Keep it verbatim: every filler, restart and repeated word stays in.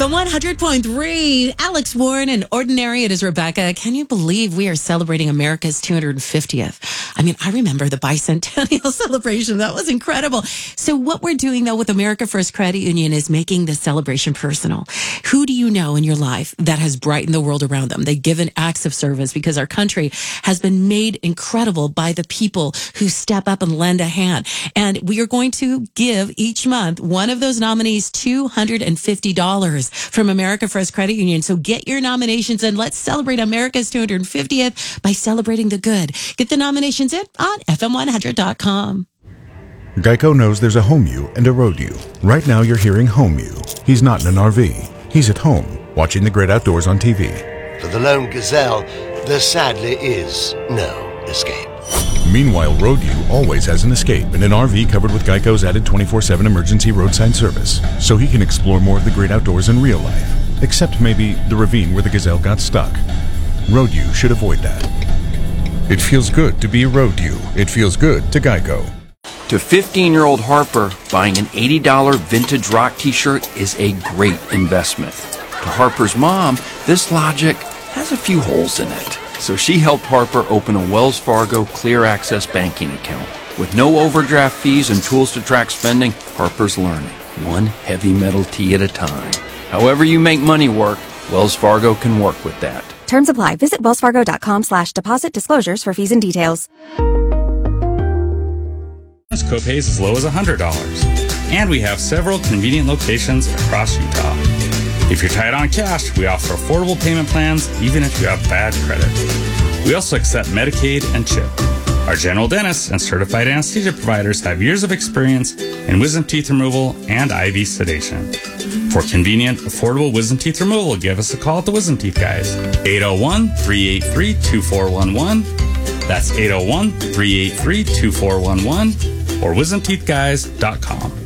M one hundred point three, Alex Warren and Ordinary. It is Rebecca. Can you believe we are celebrating America's two hundred fiftieth? I mean, I remember the bicentennial celebration. That was incredible. So what we're doing, though, with America First Credit Union is making the celebration personal. Who do you know in your life that has brightened the world around them? They've given acts of service because our country has been made incredible by the people who step up and lend a hand. And we are going to give each month one of those nominees two hundred fifty dollars from America First Credit Union. So get your nominations and let's celebrate America's two hundred fiftieth by celebrating the good. Get the nominations in on F M one hundred dot com. Geico knows there's a home you and a road you. Right now you're hearing home you. He's not in an R V. He's at home, watching the great outdoors on T V. For the lone gazelle, there sadly is no escape. Meanwhile, Road U always has an escape in an R V covered with Geico's added twenty-four seven emergency roadside service, so he can explore more of the great outdoors in real life, except maybe the ravine where the gazelle got stuck. Road U should avoid that. It feels good to be Road U. It feels good to Geico. To fifteen-year-old Harper, buying an eighty dollars vintage rock t-shirt is a great investment. To Harper's mom, this logic has a few holes in it. So she helped Harper open a Wells Fargo Clear Access banking account. With no overdraft fees and tools to track spending, Harper's learning, one heavy metal tee at a time. However you make money work, Wells Fargo can work with that. Terms apply. Visit wellsfargo.com slash deposit disclosures for fees and details. Copays as low as one hundred dollars. And we have several convenient locations across Utah. If you're tight on cash, we offer affordable payment plans even if you have bad credit. We also accept Medicaid and CHIP. Our general dentists and certified anesthesia providers have years of experience in wisdom teeth removal and I V sedation. For convenient, affordable wisdom teeth removal, give us a call at the Wisdom Teeth Guys. eight oh one, three eight three, two four one one. That's eight oh one, three eight three, two four one one or wisdom teeth guys dot com.